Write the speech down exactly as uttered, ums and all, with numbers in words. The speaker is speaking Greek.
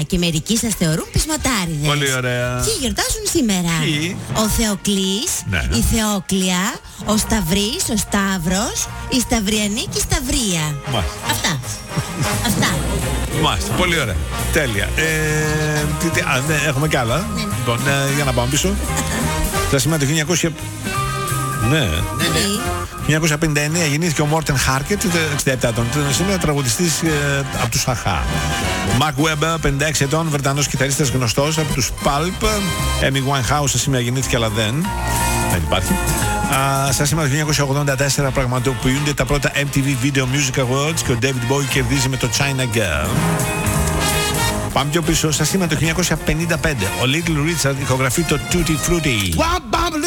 και μερικοί σας θεωρούν πεισμοτάριδες. Πολύ ωραία. Ποιοι γιορτάζουν σήμερα? Ποιοι? Ο Θεοκλής, ναι. η Θεόκλια, ο Σταυρής, ο Σταύρος, η Σταυριανή και η Σταυρία. Μάλιστα. Αυτά. Αυτά. Μάλιστα, πολύ ωραία. Τέλεια. Ε, τι, τι, α, ναι, έχουμε κι άλλα. Ναι. Λοιπόν, ε, για να πάμε πίσω. Θα σήμερα το χίλια εννιακόσια... Ναι. Ναι, ναι. χίλια εννιακόσια πενήντα εννέα γεννήθηκε ο Μόρτεν Χάρκετ, εξήντα επτά ετών. Σήμερα τραγουδιστής ε, από τους Χαχά. Μαρκ Βέμπερ, πενήντα έξι ετών, Βρετανός κιθαρίστας γνωστός από τους Pulp. Έμι Winehouse σήμερα γεννήθηκε, αλλά δεν. Δεν υπάρχει. Uh, στα σήμερα το χίλια εννιακόσια ογδόντα τέσσερα πραγματοποιούνται τα πρώτα εμ τι βι Video Music Awards και ο David Bowie κερδίζει με το China Girl. Πάμε πιο πίσω. Στα σήμερα το χίλια εννιακόσια πενήντα πέντε ο Little Richard ηχογραφεί το Tutti Frutti.